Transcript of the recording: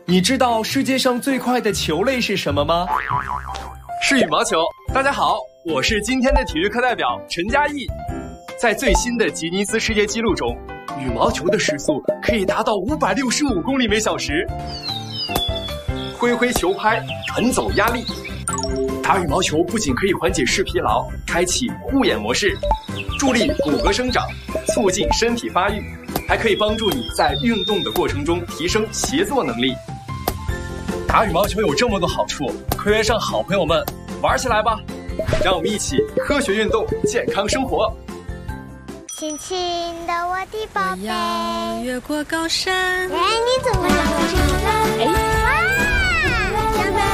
你知道世界上最快的球类是什么吗？ 是羽毛球。大家好，我是今天的体育课代表陈嘉译。在最新的吉尼斯世界纪录中，羽毛球的时速可以达到565公里每小时。挥挥球拍，传走压力。打羽毛球不仅可以缓解视疲劳，开启护眼模式，助力骨骼生长，促进身体发育，还可以帮助你在运动的过程中提升协作能力。打羽毛球有这么多好处，快约上好朋友们玩起来吧！让我们一起科学运动，健康生活。 亲亲的我的宝贝， 我要越过高山。 哎，你怎么长成这样？哎，哇！